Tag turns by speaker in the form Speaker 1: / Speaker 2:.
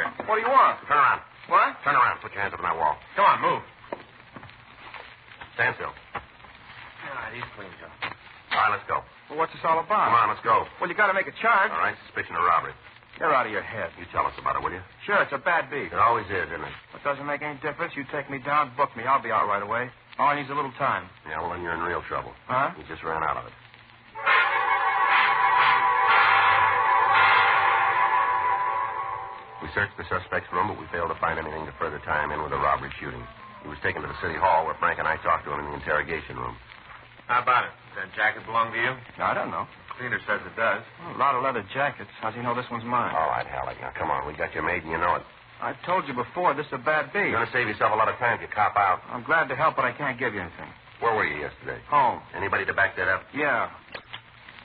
Speaker 1: What do you want?
Speaker 2: Turn around.
Speaker 1: What?
Speaker 2: Turn around. Put your hands up on that wall.
Speaker 1: Come on, move.
Speaker 2: Stand still.
Speaker 1: All right, he's clean, Joe.
Speaker 2: All right, let's go.
Speaker 1: Well, what's this all about?
Speaker 2: Come on, let's go.
Speaker 1: Well, you got to make a charge.
Speaker 2: All right, suspicion of robbery.
Speaker 1: You're out of your head.
Speaker 2: You tell us about it, will you?
Speaker 1: Sure, it's a bad beat.
Speaker 2: It always is, isn't it?
Speaker 1: It doesn't make any difference. You take me down, book me. I'll be out right away. All I need's a little time.
Speaker 2: Yeah, well, then you're in real trouble.
Speaker 1: Huh?
Speaker 2: You just ran out of it. We searched the suspect's room, but we failed to find anything to further tie him in with a robbery shooting. He was taken to the city hall where Frank and I talked to him in the interrogation room.
Speaker 3: How about it? Does that jacket belong to you?
Speaker 1: I don't know.
Speaker 3: Cleaner says it does.
Speaker 1: A lot of leather jackets. How's he know this one's mine?
Speaker 2: All right, Halleck. Now, come on. We got you made and you know it.
Speaker 1: I've told you before, this is a bad beat.
Speaker 2: You're going to save yourself a lot of time if you cop out.
Speaker 1: I'm glad to help, but I can't give you anything.
Speaker 2: Where were you yesterday?
Speaker 1: Home.
Speaker 2: Anybody to back that up?
Speaker 1: Yeah.